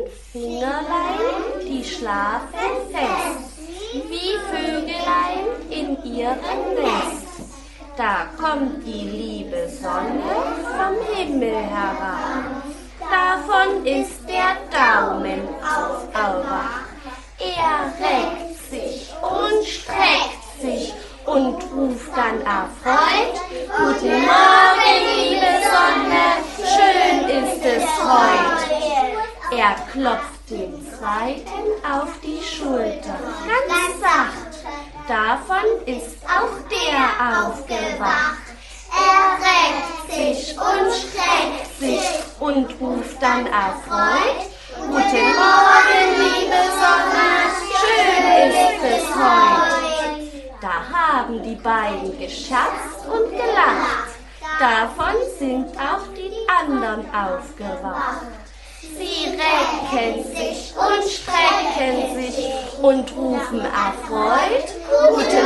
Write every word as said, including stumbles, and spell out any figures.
Fingerlein, die schlafen fest, wie Vögelein in ihrem Nest. Da kommt die liebe Sonne vom Himmel herab. Davon ist der Daumen aufgewacht. Er reckt sich und streckt sich und ruft dann erfreut: Guten Morgen, liebe Sonne, schön ist es heut. Er klopft den Zweiten auf die Schulter, ganz sacht. Davon ist auch der aufgewacht. Er reckt sich und streckt sich und ruft dann erfreut: Guten Morgen, liebe Sonne, schön ist es heut. Da haben die beiden gescherzt und gelacht. Davon sind auch die anderen aufgewacht. Sie recken sich und strecken sich und rufen erfreut: Guten